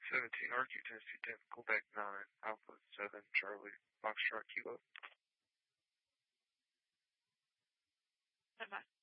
17 RQ Tennessee 10, Quebec 9, Alpha 7, Charlie, Foxtrot Kilo. Bye-bye.